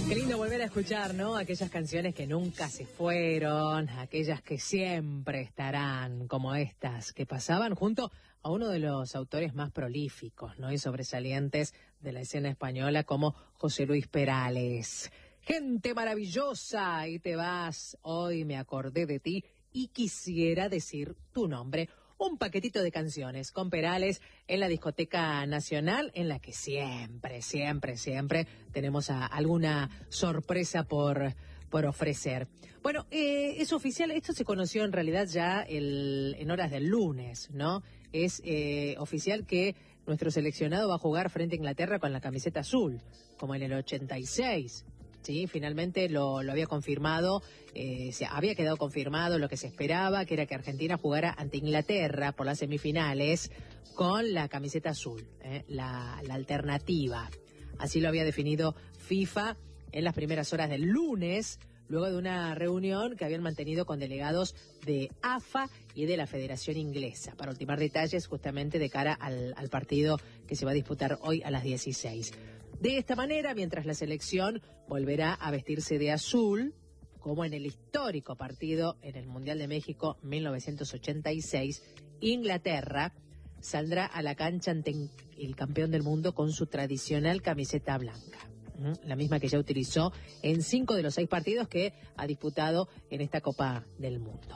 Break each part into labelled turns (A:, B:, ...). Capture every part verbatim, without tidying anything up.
A: Qué lindo volver a escuchar, ¿no? Aquellas canciones que nunca se fueron, aquellas que siempre estarán, como estas, que pasaban junto a uno de los autores más prolíficos, ¿no? Y sobresalientes de la escena española, como José Luis Perales. Gente maravillosa, ahí te vas, hoy me acordé de ti y quisiera decir tu nombre. Un paquetito de canciones con Perales en la Discoteca Nacional, en la que siempre, siempre, siempre tenemos a alguna sorpresa por, por ofrecer. Bueno, eh, es oficial, esto se conoció en realidad ya el, en horas del lunes, ¿no? Es eh, oficial que nuestro seleccionado va a jugar frente a Inglaterra con la camiseta azul, como en el ochenta y seis. Sí, finalmente lo, lo había confirmado, eh, se había quedado confirmado lo que se esperaba, que era que Argentina jugara ante Inglaterra por las semifinales con la camiseta azul, eh, la, la alternativa. Así lo había definido FIFA en las primeras horas del lunes, luego de una reunión que habían mantenido con delegados de A F A y de la Federación Inglesa, para ultimar detalles justamente de cara al, al partido que se va a disputar hoy a las dieciséis. De esta manera, mientras la selección volverá a vestirse de azul, como en el histórico partido en el Mundial de México mil novecientos ochenta y seis, Inglaterra saldrá a la cancha ante el campeón del mundo con su tradicional camiseta blanca, la misma que ya utilizó en cinco de los seis partidos que ha disputado en esta Copa del Mundo.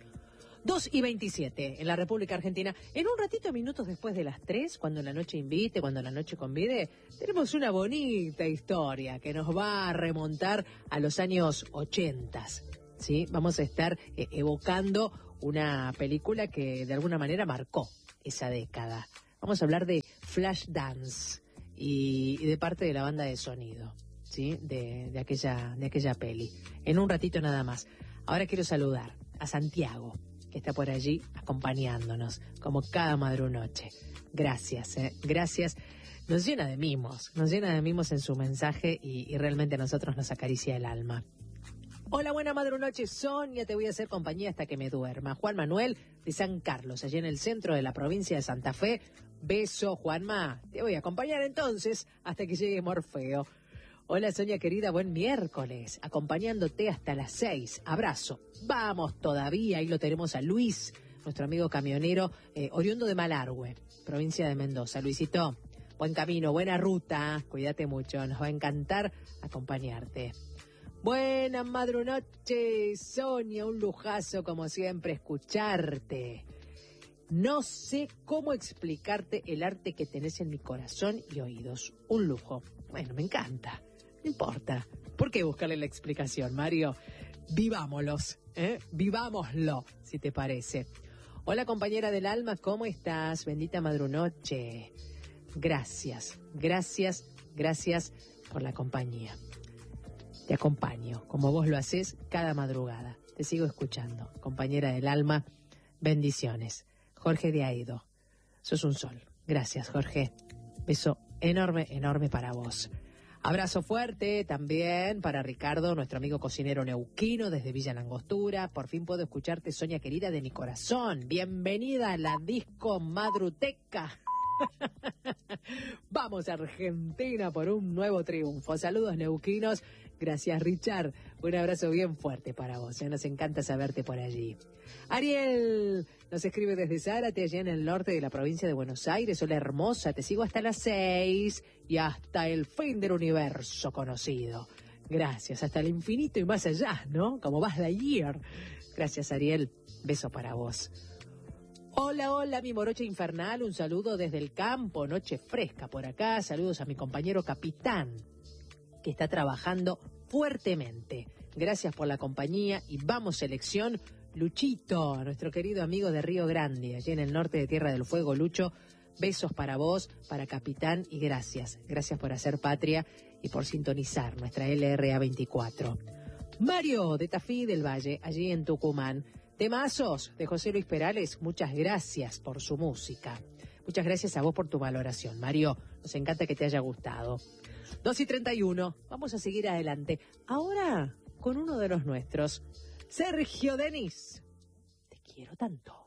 A: dos y veintisiete en la República Argentina. En un ratito, minutos después de las tres, cuando la noche invite, cuando la noche convide, tenemos una bonita historia que nos va a remontar a los años ochenta. ¿Sí? Vamos a estar eh, evocando una película que de alguna manera marcó esa década. Vamos a hablar de Flashdance y, y de parte de la banda de sonido, ¿sí? de, de, aquella, de aquella peli. En un ratito nada más. Ahora quiero saludar a Santiago, que está por allí acompañándonos, como cada madrunoche. Gracias, eh, gracias. Nos llena de mimos, nos llena de mimos en su mensaje y, y realmente a nosotros nos acaricia el alma. Hola, buena madrunoche, Sonia, te voy a hacer compañía hasta que me duerma. Juan Manuel de San Carlos, allí en el centro de la provincia de Santa Fe. Beso, Juanma, te voy a acompañar entonces hasta que llegue Morfeo. Hola, Sonia querida, buen miércoles, acompañándote hasta las seis. Abrazo. Vamos todavía, ahí lo tenemos a Luis, nuestro amigo camionero, eh, oriundo de Malargüe, provincia de Mendoza. Luisito, buen camino, buena ruta, cuídate mucho, nos va a encantar acompañarte. Buenas madrunoches, Sonia, un lujazo como siempre escucharte. No sé cómo explicarte el arte que tenés en mi corazón y oídos. Un lujo. Bueno, me encanta. No importa. ¿Por qué buscarle la explicación, Mario? Vivámoslos, ¿eh? Vivámoslo, si te parece. Hola, compañera del alma, ¿cómo estás? Bendita madrunoche. Gracias, gracias, gracias por la compañía. Te acompaño, como vos lo haces cada madrugada. Te sigo escuchando. Compañera del alma, bendiciones. Jorge de Aedo, sos un sol. Gracias, Jorge. Beso enorme, enorme para vos. Abrazo fuerte también para Ricardo, nuestro amigo cocinero neuquino desde Villa Langostura. Por fin puedo escucharte, Sonia querida de mi corazón. Bienvenida a la Disco Madruteca. Vamos a Argentina por un nuevo triunfo. Saludos neuquinos. Gracias, Richard. Un abrazo bien fuerte para vos. Ya nos encanta saberte por allí. Ariel nos escribe desde Zárate, allá en el norte de la provincia de Buenos Aires. Hola, hermosa. Te sigo hasta las seis y hasta el fin del universo conocido. Gracias. Hasta el infinito y más allá, ¿no? Como Buzz Lightyear. Gracias, Ariel. Beso para vos. Hola, hola, mi morocha infernal. Un saludo desde el campo. Noche fresca por acá. Saludos a mi compañero capitán, que está trabajando fuertemente. Gracias por la compañía y vamos selección. Luchito, nuestro querido amigo de Río Grande, allí en el norte de Tierra del Fuego. Lucho, besos para vos, para capitán y gracias. Gracias por hacer patria y por sintonizar nuestra L R A veinticuatro. Mario de Tafí del Valle, allí en Tucumán. Temazos de José Luis Perales, muchas gracias por su música. Muchas gracias a vos por tu valoración, Mario. Nos encanta que te haya gustado. dos y treinta y uno, vamos a seguir adelante. Ahora con uno de los nuestros, Sergio Denis. Te quiero tanto.